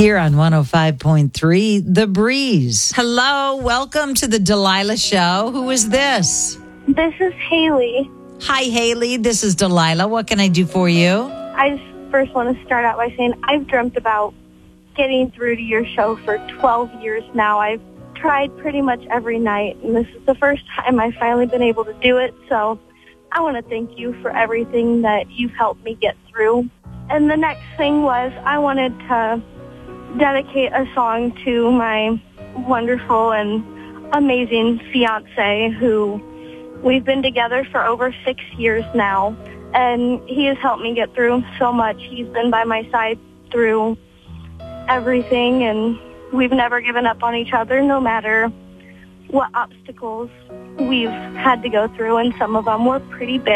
Here on 105.3, The Breeze. Hello, welcome to the Delilah Show. Who is this? This is Haley. Hi, Haley. This is Delilah. What can I do for you? I just first want to start out by saying I've dreamt about getting through to your show for 12 years now. I've tried pretty much every night, and this is the first time I've finally been able to do it. So I want to thank you for everything that you've helped me get through. And the next thing was I wanted to dedicate a song to my wonderful and amazing fiance who we've been together for over 6 years now, and he has helped me get through so much. He's been by my side through everything, and we've never given up on each other no matter what obstacles we've had to go through, and some of them were pretty big.